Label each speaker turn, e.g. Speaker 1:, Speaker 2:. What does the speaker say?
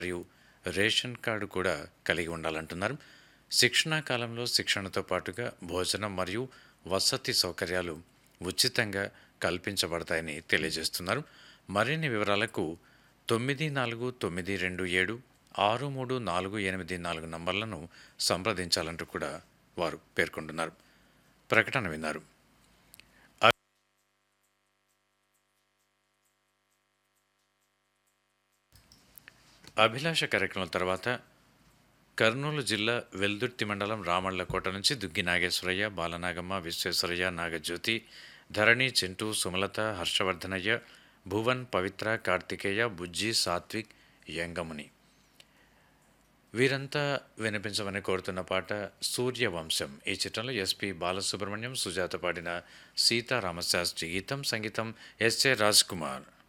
Speaker 1: మరియు ration card కూడా కలిగి ఉండాలంటున్నారు. శిక్షణా కాలంలో శిక్షణతో పాటుగా భోజనం మరియు వసతి సౌకర్యాలు ఉచితంగా కల్పించబడతాయని తెలియజేస్తున్నారు. మరిన్ని వివరాలకు 9429276344 నంబర్లను సంప్రదించాలంటూ కూడా వారు పేర్కొంటున్నారు. ప్రకటన విన్నారు. అభిలాష కార్యక్రమం తర్వాత కర్నూలు జిల్లా వెల్దుర్తి మండలం రామళ్లకోట నుంచి దుగ్గి నాగేశ్వరయ్య, బాలనాగమ్మ, విశ్వేశ్వరయ్య, నాగజ్యోతి, ధరణి, చింటూ, సుమలత, హర్షవర్ధనయ్య, భువన్, పవిత్ర, కార్తికేయ, బుజ్జి, సాత్విక్, యంగముని వీరంతా వినిపించమని కోరుతున్న పాట సూర్యవంశం. ఈ చిత్రంలో ఎస్పి బాలసుబ్రహ్మణ్యం, సుజాత పాడిన సీతారామశాస్త్రి గీతం, సంగీతం ఎస్ఏ రాజ్ కుమార్.